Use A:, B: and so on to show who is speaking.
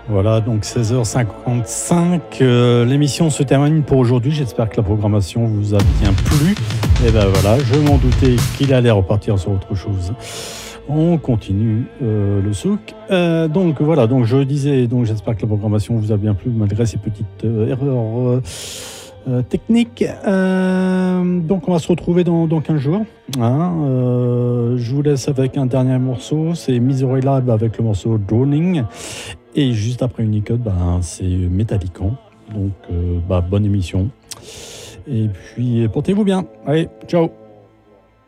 A: Voilà, donc 16h55, l'émission se termine pour aujourd'hui. J'espère que la programmation vous a bien plu. Et ben voilà, je m'en doutais qu'il allait repartir sur autre chose. On continue le souk. Donc voilà, donc je disais, donc j'espère que la programmation vous a bien plu malgré ces petites erreurs techniques. Donc on va se retrouver dans 15 jours. Hein, je vous laisse avec un dernier morceau, c'est Misery Lab avec le morceau Drowning. Et juste après Unicode, c'est Metallican. Donc bonne émission. Et puis portez-vous bien. Allez, ciao.